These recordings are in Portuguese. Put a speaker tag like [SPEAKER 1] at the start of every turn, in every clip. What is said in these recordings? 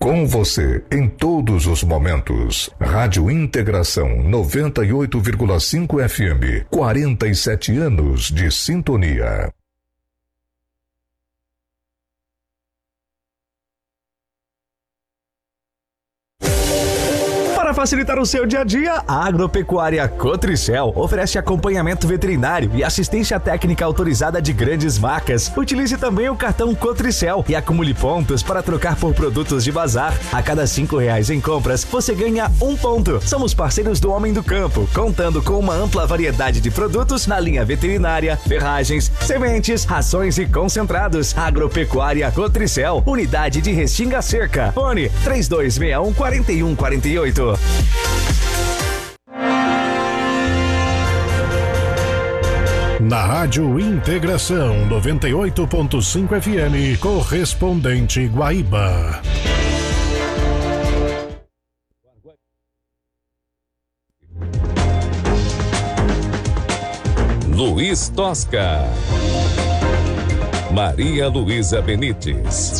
[SPEAKER 1] Com você em todos os momentos. Rádio Integração 98,5 FM. 47 anos de sintonia.
[SPEAKER 2] Para facilitar o seu dia a dia, a Agropecuária Cotricel oferece acompanhamento veterinário e assistência técnica autorizada de grandes marcas. Utilize também o cartão Cotricel e acumule pontos para trocar por produtos de bazar. A cada R$5 em compras, você ganha 1 ponto. Somos parceiros do Homem do Campo, contando com uma ampla variedade de produtos na linha veterinária, ferragens, sementes, rações e concentrados. Agropecuária Cotricel, unidade de Restinga Cerca. Fone 3261-4148.
[SPEAKER 3] Na Rádio Integração 98,5 FM, correspondente Guaíba.
[SPEAKER 4] Luiz Tosca. Maria Luísa Benites.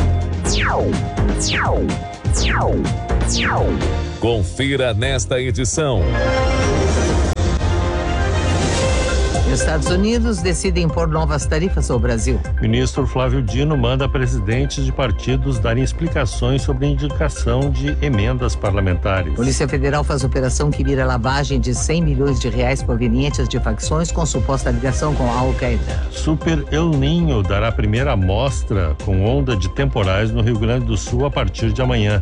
[SPEAKER 4] Confira nesta edição.
[SPEAKER 5] Estados Unidos decidem impor novas tarifas ao Brasil.
[SPEAKER 6] Ministro Flávio Dino manda presidentes de partidos darem explicações sobre a indicação de emendas parlamentares.
[SPEAKER 5] Polícia Federal faz operação que mira lavagem de R$100 milhões provenientes de facções com suposta ligação com a Al-Qaeda.
[SPEAKER 6] Super El Niño dará a primeira amostra com onda de temporais no Rio Grande do Sul a partir de amanhã.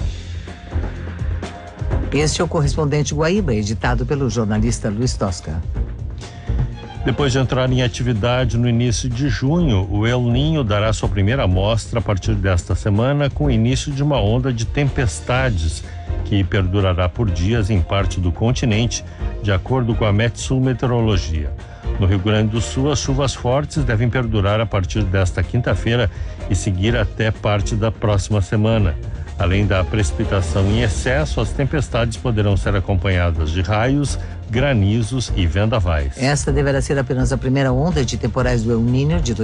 [SPEAKER 5] Este é o correspondente Guaíba, editado pelo jornalista Luiz Tosca.
[SPEAKER 6] Depois de entrar em atividade no início de junho, o El Niño dará sua primeira amostra a partir desta semana, com o início de uma onda de tempestades que perdurará por dias em parte do continente, de acordo com a Metsul Meteorologia. No Rio Grande do Sul, as chuvas fortes devem perdurar a partir desta quinta-feira e seguir até parte da próxima semana. Além da precipitação em excesso, as tempestades poderão ser acompanhadas de raios, granizos e vendavais.
[SPEAKER 5] Esta deverá ser apenas a primeira onda de temporais do El Niño de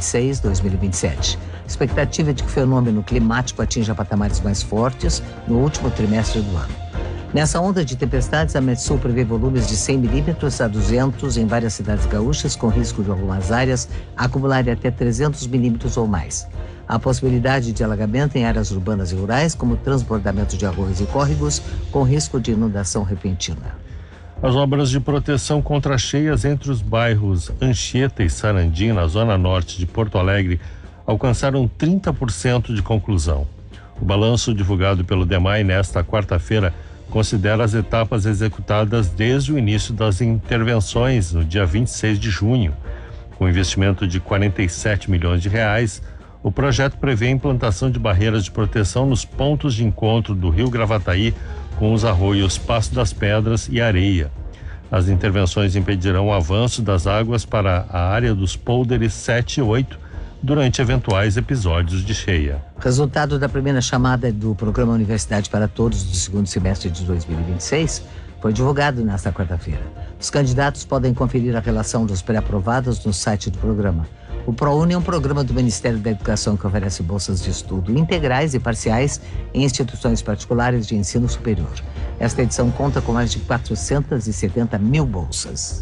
[SPEAKER 5] 2026-2027. Expectativa é de que o fenômeno climático atinja patamares mais fortes no último trimestre do ano. Nessa onda de tempestades, a Metsul prevê volumes de 100 milímetros a 200 em várias cidades gaúchas, com risco de algumas áreas acumularem até 300 milímetros ou mais. Há possibilidade de alagamento em áreas urbanas e rurais, como transbordamento de arroios e córregos, com risco de inundação repentina.
[SPEAKER 6] As obras de proteção contra cheias entre os bairros Anchieta e Sarandi, na zona norte de Porto Alegre, alcançaram 30% de conclusão. O balanço divulgado pelo DEMAI nesta quarta-feira considera as etapas executadas desde o início das intervenções, no dia 26 de junho. Com investimento de R$47 milhões, o projeto prevê a implantação de barreiras de proteção nos pontos de encontro do Rio Gravataí com os arroios Passo das Pedras e Areia. As intervenções impedirão o avanço das águas para a área dos pôlderes 7 e 8 durante eventuais episódios de cheia.
[SPEAKER 5] Resultado da primeira chamada do Programa Universidade para Todos do segundo semestre de 2026 foi divulgado nesta quarta-feira. Os candidatos podem conferir a relação dos pré-aprovados no site do programa. O ProUni é um programa do Ministério da Educação que oferece bolsas de estudo integrais e parciais em instituições particulares de ensino superior. Esta edição conta com mais de 470 mil bolsas.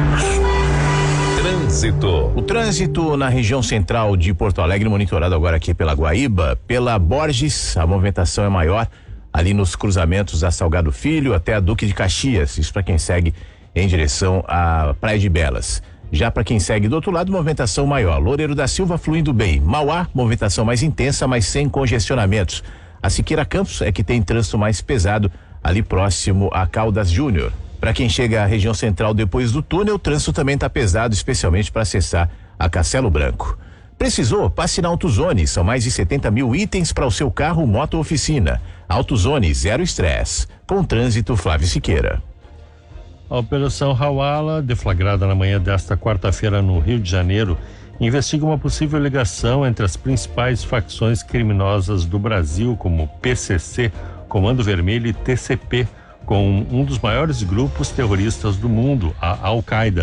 [SPEAKER 4] Trânsito.
[SPEAKER 7] O trânsito na região central de Porto Alegre, monitorado agora aqui pela Guaíba, pela Borges, a movimentação é maior ali nos cruzamentos da Salgado Filho até a Duque de Caxias, isso para quem segue em direção à Praia de Belas. Já para quem segue do outro lado, movimentação maior. Loureiro da Silva fluindo bem. Mauá, movimentação mais intensa, mas sem congestionamentos. A Siqueira Campos é que tem trânsito mais pesado ali próximo a Caldas Júnior. Para quem chega à região central depois do túnel, o trânsito também está pesado, especialmente para acessar a Castelo Branco. Precisou? Passe na AutoZone. São mais de 70 mil itens para o seu carro, moto ou oficina. AutoZone, zero estresse. Com trânsito, Flávio Siqueira.
[SPEAKER 6] A Operação Hawala, deflagrada na manhã desta quarta-feira no Rio de Janeiro, investiga uma possível ligação entre as principais facções criminosas do Brasil, como PCC, Comando Vermelho e TCP, com um dos maiores grupos terroristas do mundo, a Al-Qaeda.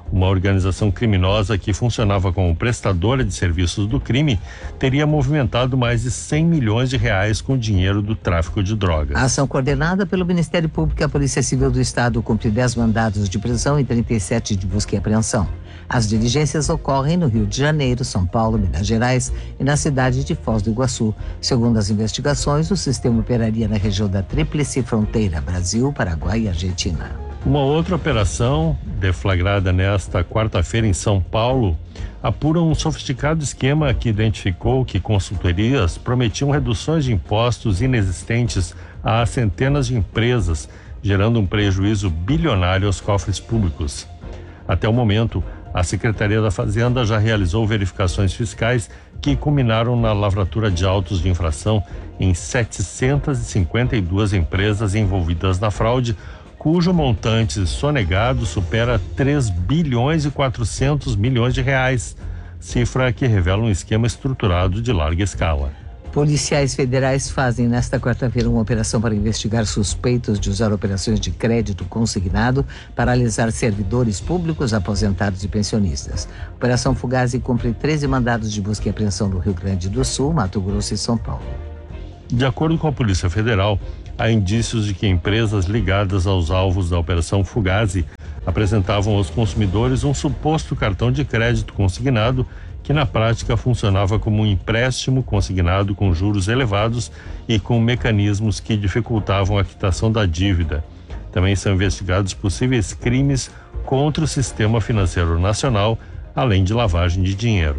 [SPEAKER 6] Uma organização criminosa que funcionava como prestadora de serviços do crime teria movimentado mais de 100 milhões de reais com dinheiro do tráfico de drogas.
[SPEAKER 5] A ação coordenada pelo Ministério Público e a Polícia Civil do Estado cumpre 10 mandados de prisão e 37 de busca e apreensão. As diligências ocorrem no Rio de Janeiro, São Paulo, Minas Gerais e na cidade de Foz do Iguaçu. Segundo as investigações, o sistema operaria na região da tríplice fronteira Brasil, Paraguai e Argentina.
[SPEAKER 6] Uma outra operação, deflagrada nesta quarta-feira em São Paulo, apura um sofisticado esquema que identificou que consultorias prometiam reduções de impostos inexistentes a centenas de empresas, gerando um prejuízo bilionário aos cofres públicos. Até o momento, a Secretaria da Fazenda já realizou verificações fiscais que culminaram na lavratura de autos de infração em 752 empresas envolvidas na fraude, cujo montante sonegado supera 3 bilhões e 400 milhões de reais, cifra que revela um esquema estruturado de larga escala.
[SPEAKER 5] Policiais federais fazem nesta quarta-feira uma operação para investigar suspeitos de usar operações de crédito consignado para alisar servidores públicos, aposentados e pensionistas. Operação Fugazi cumpre 13 mandados de busca e apreensão no Rio Grande do Sul, Mato Grosso e São Paulo.
[SPEAKER 6] De acordo com a Polícia Federal, há indícios de que empresas ligadas aos alvos da Operação Fugazi apresentavam aos consumidores um suposto cartão de crédito consignado que na prática funcionava como um empréstimo consignado com juros elevados e com mecanismos que dificultavam a quitação da dívida. Também são investigados possíveis crimes contra o sistema financeiro nacional, além de lavagem de dinheiro.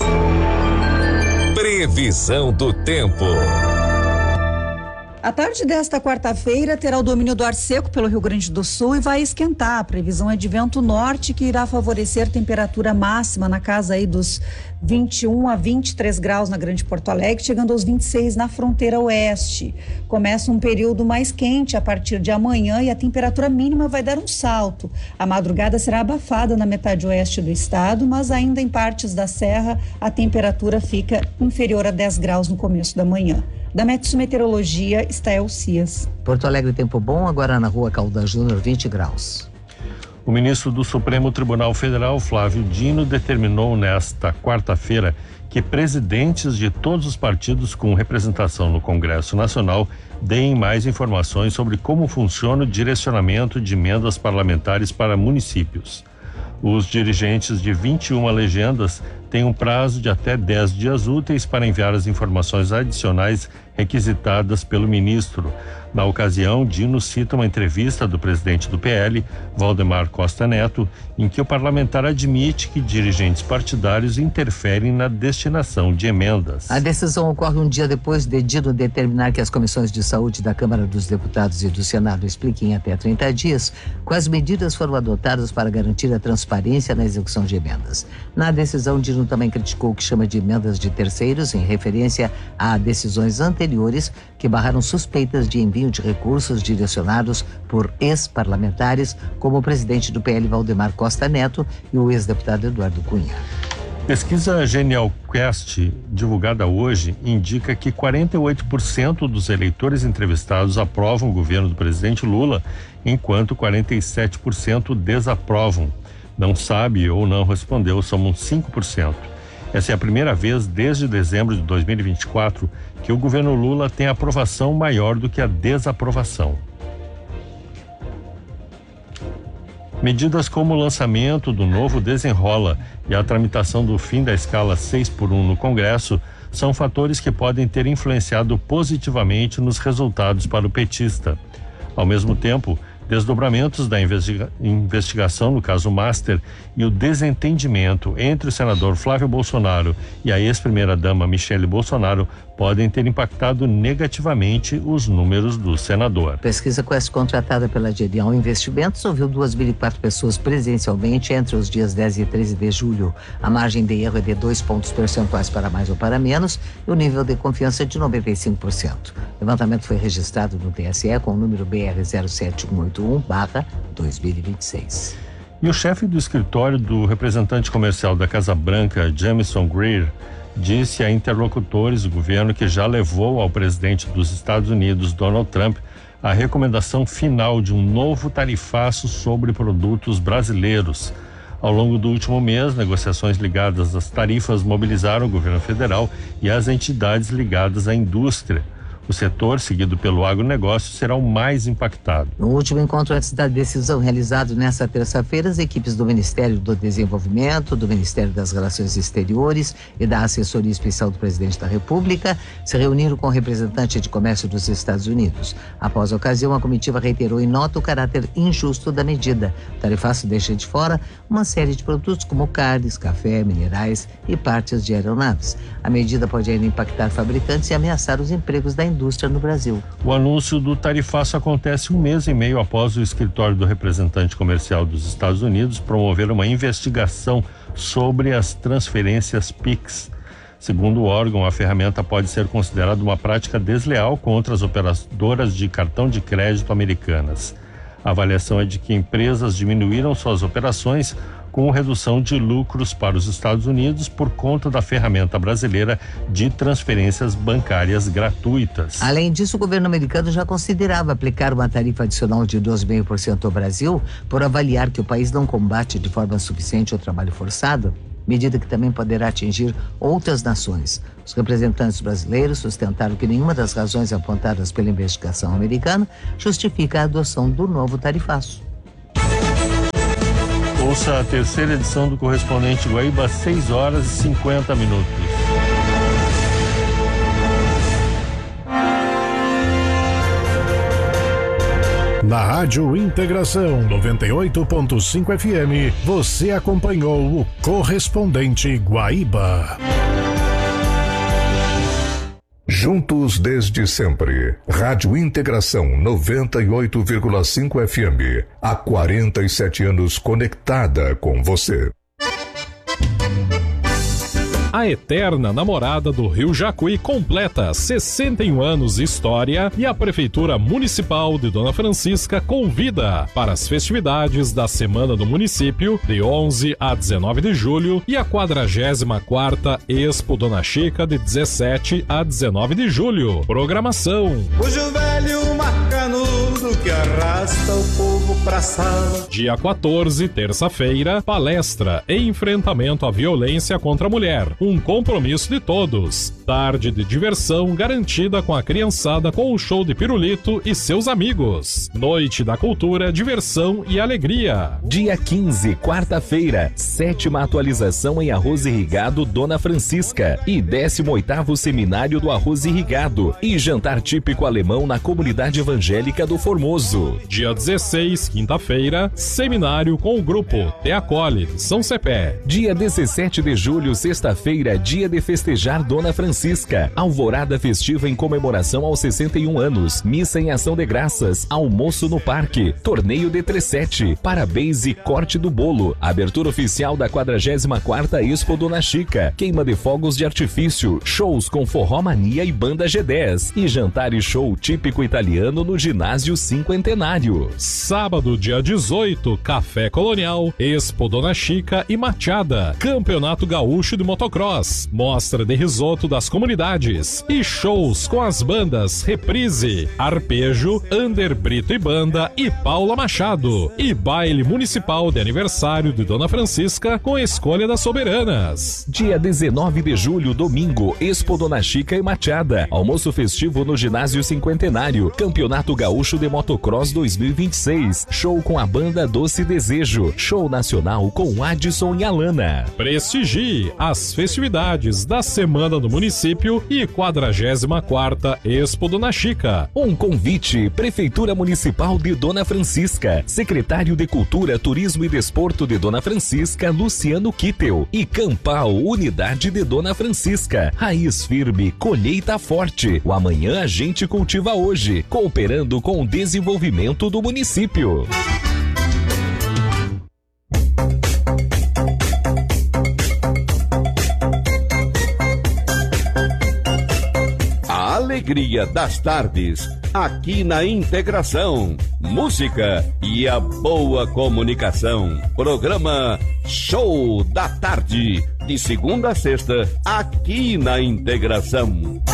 [SPEAKER 4] Previsão do tempo.
[SPEAKER 8] A tarde desta quarta-feira terá o domínio do ar seco pelo Rio Grande do Sul e vai esquentar. A previsão é de vento norte que irá favorecer temperatura máxima na casa aí dos 21 a 23 graus na Grande Porto Alegre, chegando aos 26 na fronteira oeste. Começa um período mais quente a partir de amanhã e a temperatura mínima vai dar um salto. A madrugada será abafada na metade oeste do estado, mas ainda em partes da serra a temperatura fica inferior a 10 graus no começo da manhã. Da Metsu Meteorologia, Estael Cias.
[SPEAKER 5] Porto Alegre, tempo bom, agora na Rua Caldas Júnior, 20 graus.
[SPEAKER 6] O ministro do Supremo Tribunal Federal, Flávio Dino, determinou nesta quarta-feira que presidentes de todos os partidos com representação no Congresso Nacional deem mais informações sobre como funciona o direcionamento de emendas parlamentares para municípios. Os dirigentes de 21 legendas têm um prazo de até 10 dias úteis para enviar as informações adicionais requisitadas pelo ministro. Na ocasião, Dino cita uma entrevista do presidente do PL, Valdemar Costa Neto, em que o parlamentar admite que dirigentes partidários interferem na destinação de emendas.
[SPEAKER 5] A decisão ocorre um dia depois de Dino determinar que as comissões de saúde da Câmara dos Deputados e do Senado expliquem até 30 dias quais medidas foram adotadas para garantir a transparência na execução de emendas. Na decisão, Dino também criticou o que chama de emendas de terceiros, em referência a decisões anteriores que barraram suspeitas de envio de recursos direcionados por ex-parlamentares, como o presidente do PL, Valdemar Costa Neto, e o ex-deputado Eduardo Cunha.
[SPEAKER 6] Pesquisa Genial Quest, divulgada hoje, indica que 48% dos eleitores entrevistados aprovam o governo do presidente Lula, enquanto 47% desaprovam. Não sabe ou não respondeu, somam 5%. Essa é a primeira vez desde dezembro de 2024 que o governo Lula tem aprovação maior do que a desaprovação. Medidas como o lançamento do novo Desenrola e a tramitação do fim da escala 6x1 no Congresso são fatores que podem ter influenciado positivamente nos resultados para o petista. Ao mesmo tempo, desdobramentos da investigação no caso Master e o desentendimento entre o senador Flávio Bolsonaro e a ex-primeira-dama Michele Bolsonaro podem ter impactado negativamente os números do senador.
[SPEAKER 5] Pesquisa Quest, contratada pela Genial Investimentos, ouviu 2.004 pessoas presencialmente entre os dias 10 e 13 de julho. A margem de erro é de 2 pontos percentuais para mais ou para menos e o nível de confiança é de 95%. O levantamento foi registrado no TSE com o número BR 07181/2026.
[SPEAKER 6] E o chefe do escritório do representante comercial da Casa Branca, Jamieson Greer, disse a interlocutores do governo que já levou ao presidente dos Estados Unidos, Donald Trump, a recomendação final de um novo tarifaço sobre produtos brasileiros. Ao longo do último mês, negociações ligadas às tarifas mobilizaram o governo federal e as entidades ligadas à indústria. O setor, seguido pelo agronegócio, será o mais impactado.
[SPEAKER 5] No último encontro antes da decisão, realizado nesta terça-feira, as equipes do Ministério do Desenvolvimento, do Ministério das Relações Exteriores e da Assessoria Especial do Presidente da República se reuniram com o representante de comércio dos Estados Unidos. Após a ocasião, a comitiva reiterou em nota o caráter injusto da medida. O tarifaço deixa de fora uma série de produtos como carnes, café, minerais e partes de aeronaves. A medida pode ainda impactar fabricantes e ameaçar os empregos da indústria no Brasil.
[SPEAKER 6] O anúncio do tarifaço acontece 1 mês e meio após o escritório do representante comercial dos Estados Unidos promover uma investigação sobre as transferências PIX. Segundo o órgão, a ferramenta pode ser considerada uma prática desleal contra as operadoras de cartão de crédito americanas. A avaliação é de que empresas diminuíram suas operações com redução de lucros para os Estados Unidos por conta da ferramenta brasileira de transferências bancárias gratuitas.
[SPEAKER 5] Além disso, o governo americano já considerava aplicar uma tarifa adicional de 12,5% ao Brasil por avaliar que o país não combate de forma suficiente o trabalho forçado, medida que também poderá atingir outras nações. Os representantes brasileiros sustentaram que nenhuma das razões apontadas pela investigação americana justifica a adoção do novo tarifaço.
[SPEAKER 6] Ouça a terceira edição do Correspondente Guaíba, 6h50.
[SPEAKER 3] Na Rádio Integração 98.5 FM, você acompanhou o Correspondente Guaíba.
[SPEAKER 1] Juntos desde sempre. Rádio Integração 98,5 FM. Há 47 anos conectada com você.
[SPEAKER 9] A eterna namorada do Rio Jacuí completa 61 anos de história e a Prefeitura Municipal de Dona Francisca convida para as festividades da Semana do Município, de 11 a 19 de julho, e a 44ª Expo Dona Chica, de 17 a 19 de julho. Programação:
[SPEAKER 10] Cujo velho marcanudo que arrasta o povo pra sala.
[SPEAKER 9] Dia 14, terça-feira, palestra Enfrentamento à Violência contra a Mulher. Um compromisso de todos. Tarde de diversão garantida com a criançada com o show de Pirulito e seus amigos. Noite da cultura, diversão e alegria.
[SPEAKER 2] Dia 15, quarta-feira, 7ª atualização em arroz irrigado Dona Francisca e 18º seminário do arroz irrigado e jantar típico alemão na comunidade evangélica do Formoso.
[SPEAKER 9] Dia 16, quinta-feira, seminário com o grupo Te Acolhe, São Cepé.
[SPEAKER 2] Dia 17 de julho, sexta-feira, dia de festejar Dona Francisca. Alvorada festiva em comemoração aos 61 anos. Missa em ação de graças. Almoço no parque. Torneio de 37. Parabéns e corte do bolo. Abertura oficial da 44ª Expo Dona Chica. Queima de fogos de artifício. Shows com Forró Mania e Banda G10. E jantar e show típico italiano no Ginásio Cinquentenário.
[SPEAKER 9] Sábado, dia 18, Café Colonial, Expo Dona Chica e Machada. Campeonato Gaúcho de Motocross. Mostra de risoto das comunidades e shows com as bandas Reprise, Arpejo, Ander Brito e Banda e Paula Machado. E baile municipal de aniversário de Dona Francisca com escolha das soberanas.
[SPEAKER 2] Dia 19 de julho, domingo, Expo Dona Chica e Machada. Almoço festivo no Ginásio Cinquentenário. Campeonato Gaúcho de Motocross 2026. Show com a banda Doce Desejo. Show nacional com Adson e Alana.
[SPEAKER 9] Prestigie as festividades da Semana do Município e 44ª Expo Dona Chica.
[SPEAKER 2] Um convite: Prefeitura Municipal de Dona Francisca, Secretário de Cultura, Turismo e Desporto de Dona Francisca, Luciano Kittel, e Campal, Unidade de Dona Francisca. Raiz firme, colheita forte. O amanhã a gente cultiva hoje, cooperando com o desenvolvimento do município.
[SPEAKER 11] Alegria das tardes, aqui na Integração. Música e a boa comunicação. Programa Show da Tarde, de segunda a sexta, aqui na Integração.